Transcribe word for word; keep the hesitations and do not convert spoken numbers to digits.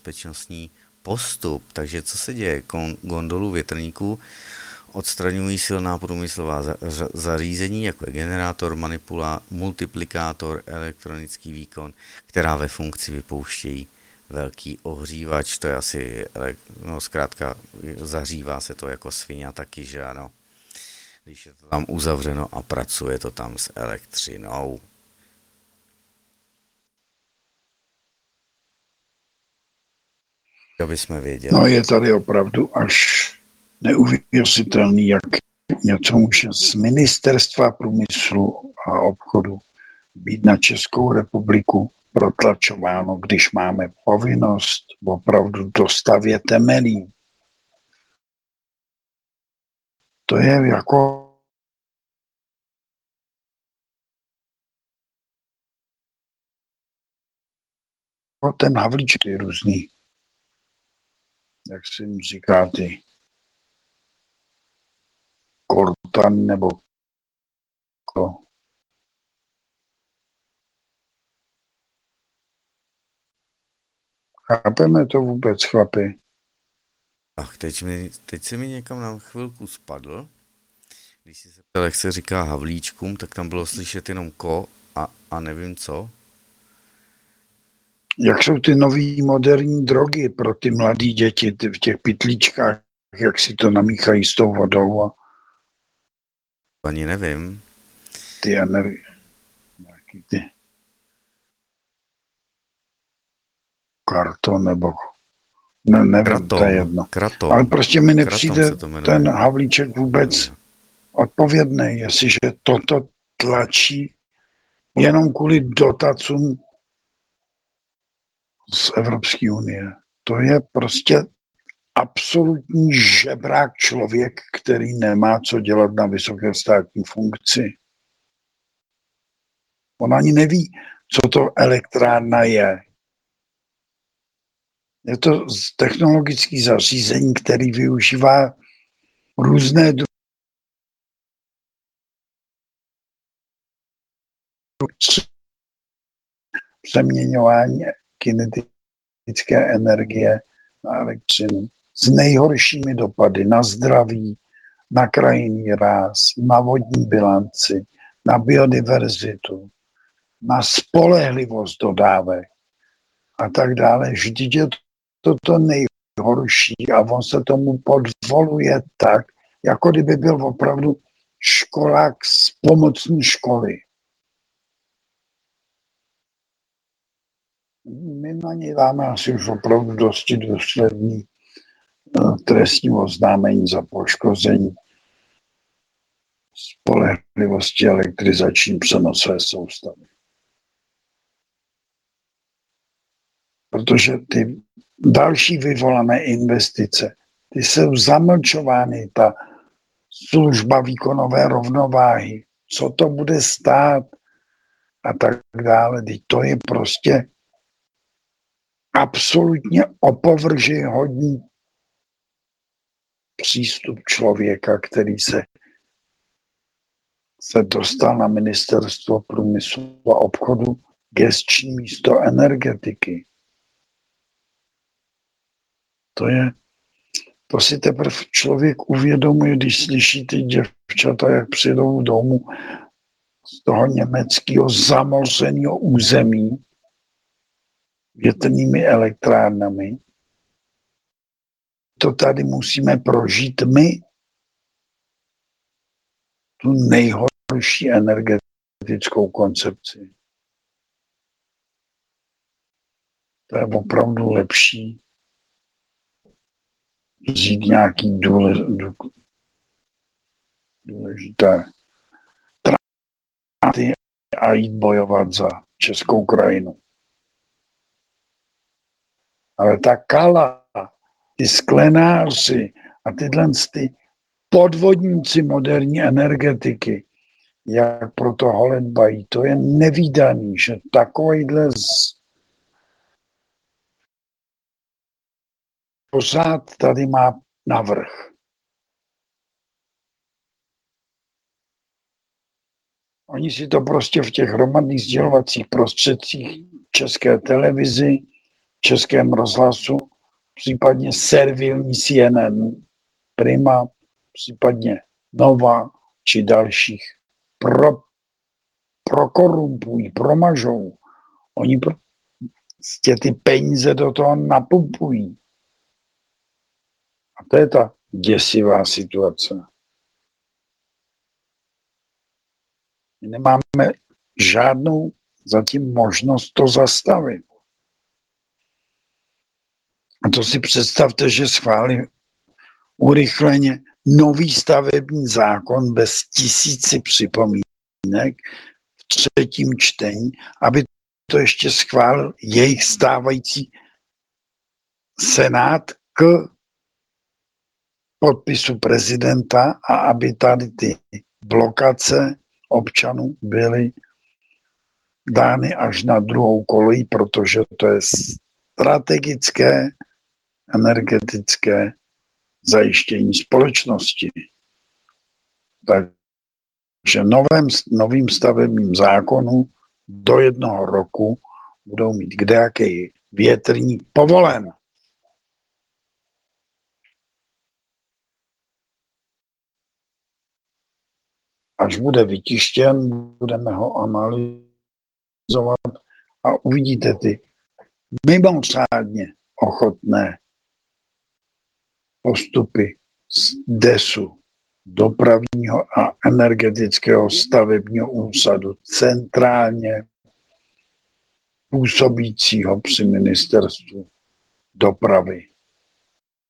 bezpečnostní postup. Takže co se děje? Kon- gondolu větrníků odstraňují silná průmyslová za- za- zařízení, jako je generátor, manipula, multiplikátor, elektronický výkon, která ve funkci vypouštějí velký ohřívač. To je asi, ele- no zkrátka, zahřívá se to jako svině taky, že ano. Když je to tam uzavřeno a pracuje to tam s elektřinou. Aby jsme No, věděli. je tady opravdu až neuvěřitelný, jak něco může z Ministerstva průmyslu a obchodu být na Českou republiku protlačováno, když máme povinnost opravdu dostavět temelí. To je jako ten Havlíček je různý, jak se jim říká, ty kortan nebo ko. Chápeme to vůbec, chlapi? Ach, teď, mi, teď se mi někam na chvilku spadl. Když si se ptal, jak se říká Havlíčkům, tak tam bylo slyšet jenom ko a, a nevím co. Jak jsou ty nový moderní drogy pro ty mladé děti ty v těch pytlíčkách, jak si to namíchají s tou vodou a Ani nevím. ty energie. Nějaký ty karton nebo ne, nevím, Kratom, to je jedno. kratom. Ale prostě mi Kratom nepřijde se to jmenuje. ten Havlíček vůbec odpovědný, jestliže toto tlačí jenom kvůli dotacům z Evropské unie. To je prostě absolutní žebrák člověk, který nemá co dělat na vysoké státní funkci. On ani neví, co to elektrárna je. Je to technologické zařízení, který využívá různé druhy přeměňování kinetické energie na elektřinu s nejhoršími dopady na zdraví, na krajinný ráz, na vodní bilanci, na biodiverzitu, na spolehlivost dodávek a tak dále. Vždyť je to to nejhorší a on se tomu podvoluje tak, jako kdyby byl opravdu školák z pomocní školy. My na něj dáme asi už opravdu dosti důsledný trestní oznámení za poškození spolehlivosti elektrizační přenosové soustavy. Protože ty další vyvolané investice, ty jsou zamlčovány, ta služba výkonové rovnováhy, co to bude stát a tak dále. To je prostě absolutně opovrženhodný přístup člověka, který se, se dostal na Ministerstvo průmyslu a obchodu, gesční místo energetiky. To je, to si teprve člověk uvědomuje, když slyší ty děvčata, jak přijdou domů z toho německého zamořeného území větrnými elektrárnami. To tady musíme prožít my, tu nejhorší energetickou koncepci. To je opravdu lepší vzít nějaký důležité tráty a jít bojovat za českou krajinu. Ale ta Kala, ty sklenáři a tyhle ty podvodníci moderní energetiky, jak proto holedbají, to je nevídaný, že takovýhle z... pořád tady má navrch. Oni si to prostě v těch hromadných sdělovacích prostředcích České televizi Českém rozhlasu, případně servilní C N N, Prima, případně Nova či dalších pro, prokorumpují, promažou. Oni prostě ty peníze do toho napumpují. A to je ta děsivá situace. My nemáme žádnou zatím možnost to zastavit. A to si představte, že schválí urychleně nový stavební zákon bez tisíci připomínek v třetím čtení, aby to ještě schválil jejich stávající senát k podpisu prezidenta a aby tady ty blokace občanů byly dány až na druhou kolej, protože to je strategické energetické zajištění společnosti. Takže novém, novým stavebním zákonu do jednoho roku budou mít kdejaký větrník povolen. Až bude vytištěn, budeme ho analyzovat a uvidíte ty mimořádně ochotné postupy z DESu, dopravního a energetického stavebního úřadu, centrálně působícího při ministerstvu dopravy.